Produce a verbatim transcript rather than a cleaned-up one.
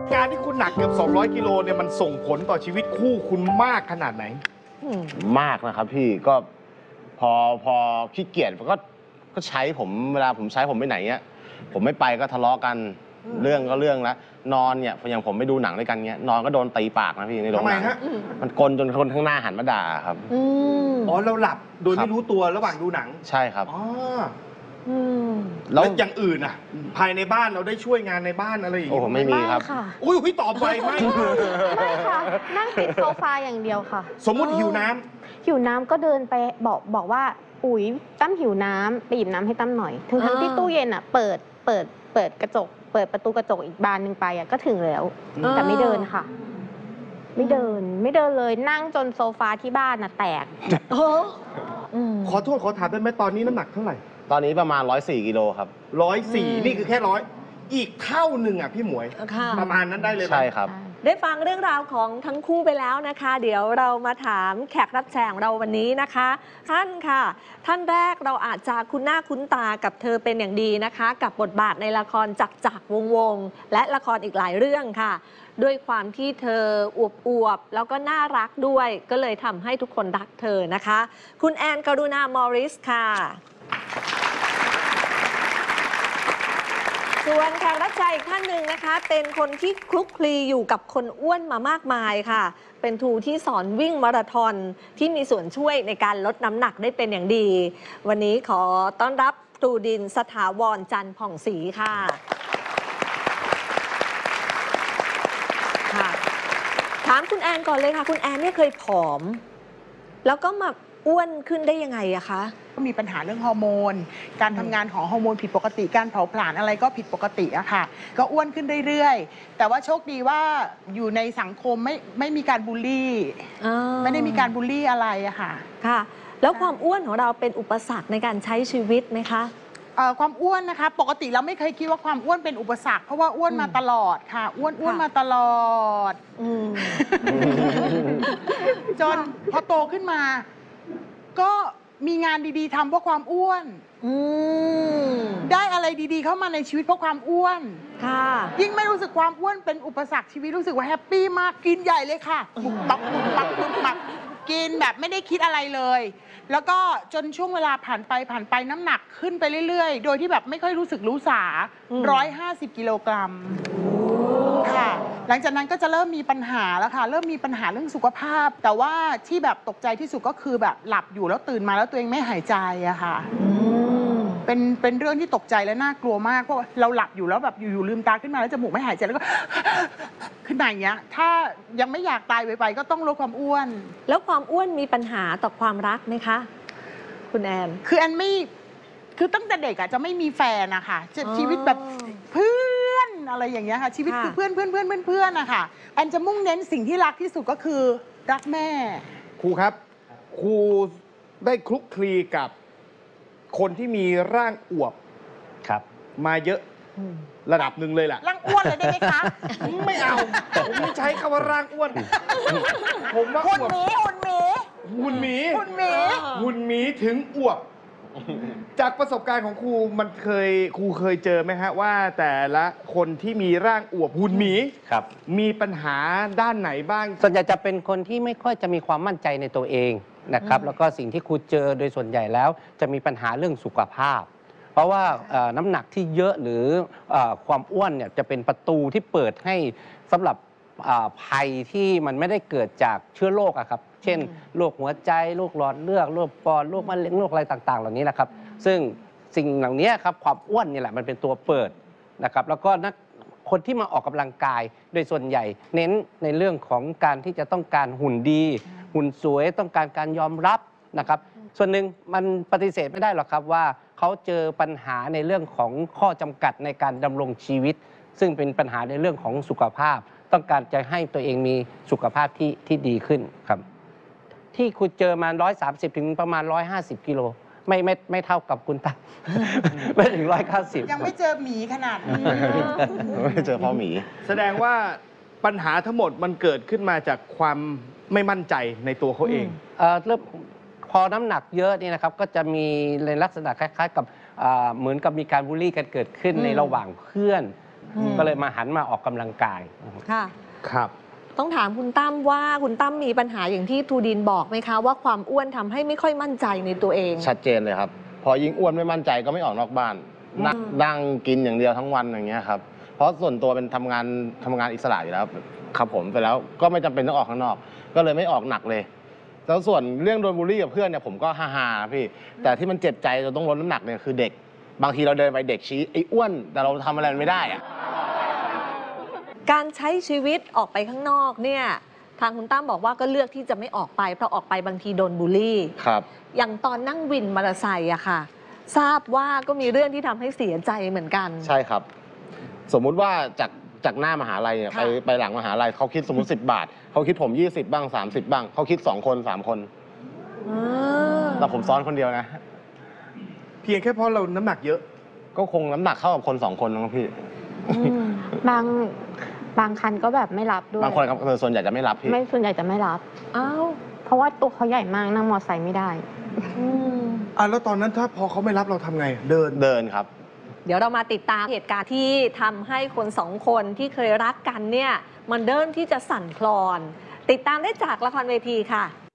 การที่คุณหนักเกือบสองร้อยกิโลเนี่ยมันส่งผลต่อชีวิตคู่คุณมากขนาดไหนมากนะครับพี่ก็พอพอขี้เกียจก็ก็ใช้ผมเวลาผมใช้ผมไปไหนเนี้ยผมไม่ไปก็ทะเลาะกันเรื่องก็เรื่องละนอนเนี่ยอย่างผมไปดูหนังด้วยกันเนี้ยนอนก็โดนตีปากนะพี่ในโรงหนังมันกลจนคนข้างหน้าหันมาด่าครับอ๋อเราหลับโดยไม่รู้ตัวระหว่างดูหนังใช่ครับอ๋อแล้วอย่างอื่นอ่ะภายในบ้านเราได้ช่วยงานในบ้านอะไรอย่างเงี้ยโอ้ไม่มีครับอุ้ยพี่ตอบไปไม่ไม่ค่ะนั่งติดโซฟาอย่างเดียวค่ะสมมติหิวน้ำหิวน้ำก็เดินไปบอกบอกว่าอุ๋ยตั้มหิวน้ำไปหยิบน้ำให้ตั้มหน่อยทั้งทั้งที่ตู้เย็นอ่ะเปิดเปิดเปิดกระจกเปิดประตูกระจกอีกบานหนึ่งไปอ่ะก็ถึงแล้วแต่ไม่เดินค่ะไม่เดินไม่เดินเลยนั่งจนโซฟาที่บ้านน่ะแตกขอโทษขอถามได้ไหมตอนนี้น้ำหนักเท่าไหร่ตอนนี้ประมาณร้อยสี่กิโลครับร้อยสี่นี่คือแค่ร้อยอีกเท่าหนึ่งอ่ะพี่หมวยประมาณนั้นได้เลยใช่ครับได้ฟังเรื่องราวของทั้งคู่ไปแล้วนะคะเดี๋ยวเรามาถามแขกรับเชิญเราวันนี้นะคะท่านค่ะท่านแรกเราอาจจะคุ้นหน้าคุ้นตากับเธอเป็นอย่างดีนะคะกับบทบาทในละครจักรจักรวงวงและละครอีกหลายเรื่องค่ะด้วยความที่เธออวบอวบแล้วก็น่ารักด้วยก็เลยทำให้ทุกคนรักเธอนะคะคุณแอนกรุณามอริสค่ะส่วนแขกรับเชิญอีกท่านหนึ่งนะคะเป็นคนที่คลุกคลีอยู่กับคนอ้วนมามากมายค่ะเป็นครูที่สอนวิ่งมาราธอนที่มีส่วนช่วยในการลดน้ำหนักได้เป็นอย่างดีวันนี้ขอต้อนรับครูดินสถาวรจันทร์ผ่องศรีค่ะค่ะถามคุณแอนก่อนเลยค่ะคุณแอนเนี่ยเคยผอมแล้วก็มาอ้วนขึ้นได้ยังไงอะคะก็มีปัญหาเรื่องฮอร์โมนการทำงานของฮอร์โมนผิดปกติการเผาผลาญอะไรก็ผิดปกติอะค่ะก็อ้วนขึ้นเรื่อยๆแต่ว่าโชคดีว่าอยู่ในสังคมไม่ไม่มีการบูลลี่ไม่ได้มีการบูลลี่อะไรอะค่ะค่ะแล้วความอ้วนของเราเป็นอุปสรรคในการใช้ชีวิตไหมคะความอ้วนนะคะปกติเราไม่เคยคิดว่าความอ้วนเป็นอุปสรรคเพราะว่าอ้วนมาตลอดค่ะอ้วนอ้วนมาตลอดจนพอโตขึ้นมาก็มีงานดีๆทำเพราะความอ้วนได้อะไรดีๆเข้ามาในชีวิตเพราะความอ้วนยิ่งไม่รู้สึกความอ้วนเป็นอุปสรรคชีวิตรู้สึกว่าแฮปปี้มากกินใหญ่เลยค่ะบุกบักบุกบักบุกบักกินแบบไม่ได้คิดอะไรเลยแล้วก็จนช่วงเวลาผ่านไปผ่านไปน้ำหนักขึ้นไปเรื่อยๆโดยที่แบบไม่ค่อยรู้สึกรู้สาร้อยห้าสิบกิโลกรัมค่ะหลังจากนั้นก็จะเริ่มมีปัญหาแล้วค่ะเริ่มมีปัญหาเรื่องสุขภาพแต่ว่าที่แบบตกใจที่สุดก็คือแบบหลับอยู่แล้วตื่นมาแล้วตัวเองไม่หายใจอะค่ะเป็นเป็นเรื่องที่ตกใจและน่ากลัวมากเพราะเราหลับอยู่แล้วแบบอยู่ๆลืมตาขึ้นมาแล้วจมูกไม่หายใจแล้วก็ขึ้นมาอย่างเงี้ยถ้ายังไม่อยากตายไปๆก็ต้องลดความอ้วนแล้วความอ้วนมีปัญหาต่อความรักไหมคะคุณแอนคือแอนไม่คือตั้งแต่เด็กอะจะไม่มีแฟนอะค่ะชีวิตแบบเพื่อนอะไรอย่างเงี้ยค่ะชีวิตคือเพื่อนเพื่อนเพื่อนเพื่อนเพื่อนอะค่ะแอนจะมุ่งเน้นสิ่งที่รักที่สุดก็คือรักแม่ครูครับครูได้คลุกคลีกับคนที่มีร่างอวบครับมาเยอะระดับหนึ่งเลยแหละร่างอ้วนเลยได้ไหมคะไม่เอาผมไม่ใช้คำว่าร่างอ้วนผมว่าหุ่นหมีหุ่นหมีหุ่นหมีหุ่นหมีหุ่นหมีถึงอวบจากประสบการณ์ของครูมันเคยครูเคยเจอไหมฮะว่าแต่ละคนที่มีร่างอวบหุ่นหมีครับมีปัญหาด้านไหนบ้างส่วนใหญ่จะเป็นคนที่ไม่ค่อยจะมีความมั่นใจในตัวเองนะครับแล้วก็สิ่งที่ครูเจอโดยส่วนใหญ่แล้วจะมีปัญหาเรื่องสุขภาพเพราะว่าน้ำหนักที่เยอะหรือความอ้วนเนี่ยจะเป็นประตูที่เปิดให้สำหรับภัยที่มันไม่ได้เกิดจากเชื้อโรคอะครับเช่นโรคหัวใจโรคหลอดเลือดโรคปอดโรคมะเร็งโรคอะไรต่างๆเหล่านี้นะครับซึ่งสิ่งเหล่านี้ครับความอ้วนนี่แหละมันเป็นตัวเปิดนะครับแล้วก็นักคนที่มาออกกำลังกายโดยส่วนใหญ่เน้นในเรื่องของการที่จะต้องการหุ่นดีหุ่นสวยต้องการการยอมรับนะครับส่วนหนึ่งมันปฏิเสธไม่ได้หรอกครับว่าเขาเจอปัญหาในเรื่องของข้อจำกัดในการดำรงชีวิตซึ่งเป็นปัญหาในเรื่องของสุขภาพต้องการจะให้ตัวเองมีสุขภาพที่ที่ดีขึ้นครับที่คุณเจอมาหนึ่งร้อยสามสิบถึงประมาณหนึ่งร้อยห้าสิบกิโลไม่ไม่ไม่เท่ากับคุณตาไม่ถึงหนึ่งร้อยเก้าสิบยังไม่เจอหมีขนาดนี้ไม่เจอพ่อหมีแสดงว่าปัญหาทั้งหมดมันเกิดขึ้นมาจากความไม่มั่นใจในตัวเขาเองเอ่อเริ่มพอน้ำหนักเยอะนี่นะครับก็จะมีในลักษณะคล้ายๆกับเหมือนกับมีการบูลลี่กันเกิดขึ้นในระหว่างเพื่อนอืมก็เลยมาหันมาออกกำลังกายค่ะครับต้องถามคุณตั้มว่าคุณตั้มมีปัญหาอย่างที่ทูดินบอกไหมคะว่าความอ้วนทำให้ไม่ค่อยมั่นใจในตัวเองชัดเจนเลยครับ พอยิ่งอ้วนไม่มั่นใจก็ไม่ออกนอกบ้านนั่งอืมนั่งกินอย่างเดียวทั้งวันอย่างเงี้ยครับเพราะส่วนตัวเป็นทำงานทำงานอิสระอยู่แล้วครับผมไปแล้วก็ไม่จำเป็นต้องออกข้างนอก ก็เลยไม่ออกหนักเลย แล้วส่วนเรื่องโดนบูลลี่กับเพื่อนเนี่ยผมก็ฮ่าๆนะพี่แต่ที่มันเจ็บใจจนต้องลดน้ำหนักเนี่ยคือเด็ก บางทีเราเดินไปเด็กชี้ไอ้อ้วนแต่เราทำอะไรมันไม่ได้อะการใช้ชีวิตออกไปข้างนอกเนี่ยทางคุณตั้มบอกว่าก็เลือกที่จะไม่ออกไปเพราะออกไปบางทีโดนบูลลี่ครับอย่างตอนนั่งวินมอเตอร์ไซค์อะค่ะ ทราบว่าก็มีเรื่องที่ทำให้เสียใจเหมือนกันใช่ครับ สมมุติว่าจากจากหน้ามหาลัยเนี่ยค่ะไปไปหลังมหาลัยเขาคิดสมมติ สิบบาทเขาคิดผมยี่สิบบ้างสามสิบบ้างเขาคิดสองคนสามคนอ่าแต่ผมซ้อนคนเดียวนะเพียงแค่เพราะเราน้ำหนักเยอะก็คงน้ำหนักเข้ากับคนสองคนนะพี่อืมบางบางคันก็แบบไม่รับด้วยบางคนครับส่วนใหญ่จะไม่รับพี่ไม่ส่วนใหญ่จะไม่รับอ้าวเพราะว่าตัวเขาใหญ่มากนั่งมอไซค์ไม่ได้อืมอ่ะแล้วตอนนั้นถ้าพอเขาไม่รับเราทำไง เดินเดินครับเดี๋ยวเรามาติดตามเหตุการณ์ที่ทำให้คนสองคนที่เคยรักกันเนี่ย มันเริ่มที่จะสั่นคลอน ติดตามได้จากละครเวทีค่ะ